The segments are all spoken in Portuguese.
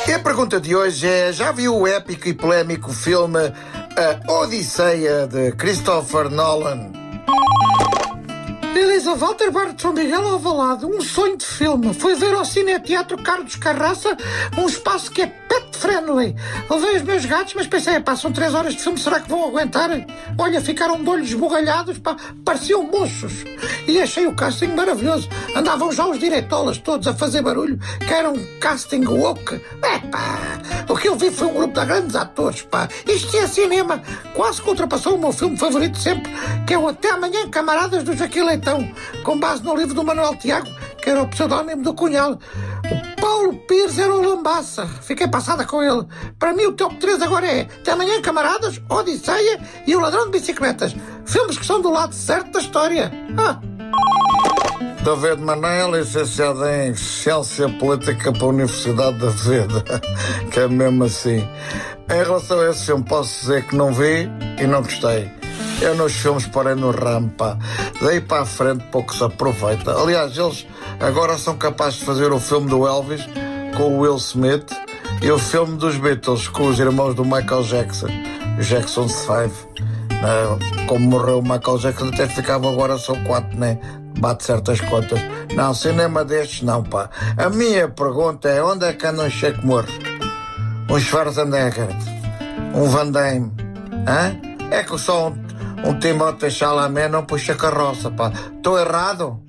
E a pergunta de hoje é: já viu o épico e polémico filme A Odisseia de Christopher Nolan? Elisa Walter Bar de São Miguel Alvalade, um sonho de filme. Fui ver ao Cineteatro Carlos Carraça, um espaço que é pet friendly. Levei os meus gatos, mas pensei, são 3 horas de filme, será que vão aguentar? Olha, ficaram de olhos esbugalhados, pareciam moços. E achei o casting maravilhoso. Andavam já os diretolas todos a fazer barulho, que era um casting woke. O que eu vi foi um grupo de grandes atores, Isto é cinema. Quase que ultrapassou o meu filme favorito sempre, que é o Até Amanhã, Camaradas, do Joaquim Leitão, com base no livro do Manuel Tiago, que era o pseudónimo do Cunhal. O Paulo Pires era o Lambaça. Fiquei passada com ele. Para mim o top 3 agora é Até Amanhã, Camaradas, Odisseia e O Ladrão de Bicicletas. Filmes que são do lado certo da história. David Manel, licenciado em Ciência Política para a Universidade da Vida, que é mesmo assim. Em relação a esse filme, posso dizer que não vi e não gostei. Eu nos filmes parei no ramo, Daí para a frente pouco se aproveita. Aliás, eles agora são capazes de fazer o filme do Elvis com o Will Smith e o filme dos Beatles com os irmãos do Michael Jackson, Jackson 5. Como morreu o Michael Jackson, até ficava agora só 4, né? Bate certas contas. Não, cinema destes não, A minha pergunta é: onde é que anda um Checo Morro? Um Schwarzenegger? Um Van Damme? É que só um Timothée Chalamet não puxa carroça, Estou errado?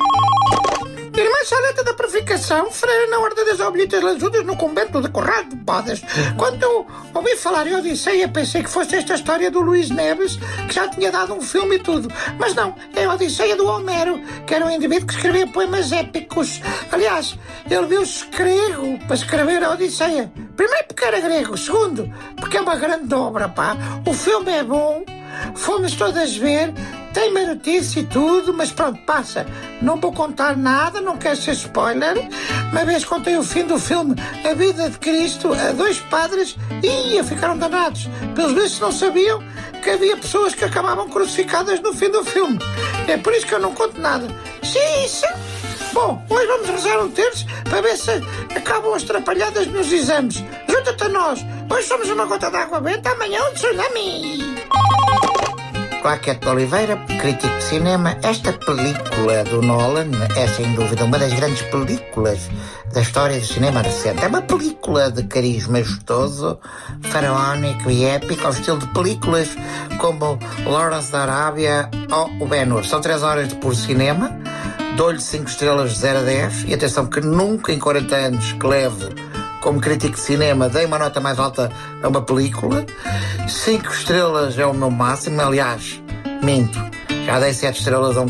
Irmã Saleta da Purificação, freira na Ordem das Oblíteas Lajudas no convento de Corrado de Bodas. Quando eu ouvi falar em Odisseia, pensei que fosse esta história do Luís Neves, que já tinha dado um filme e tudo. Mas não, é a Odisseia do Homero, que era um indivíduo que escrevia poemas épicos. Aliás, ele viu-se grego para escrever a Odisseia. Primeiro porque era grego, segundo porque é uma grande obra, O filme é bom, fomos todas ver, tem notícia e tudo, mas pronto, passa. Não vou contar nada, não quero ser spoiler. Uma vez contei o fim do filme A Vida de Cristo a 2 padres e ficaram danados. Pelos vistos não sabiam que havia pessoas que acabavam crucificadas no fim do filme. É por isso que eu não conto nada. Sim. Bom, hoje vamos rezar um terço para ver se acabam as atrapalhadas nos exames. Junta-te a nós. Hoje somos uma gota de água benta, amanhã um tsunami. Claquete de Oliveira, crítico de cinema. Esta película do Nolan é sem dúvida uma das grandes películas da história do cinema recente. É uma película de cariz majestoso, faraónico e épico, ao estilo de películas como Lawrence da Arábia ou o Ben-Hur. São 3 horas de puro cinema. Dou-lhe 5 estrelas de 0 a 10. E atenção que nunca em 40 anos que levo como crítico de cinema dei uma nota mais alta a uma película. 5 estrelas é o meu máximo. Aliás, minto, já dei 7 estrelas a um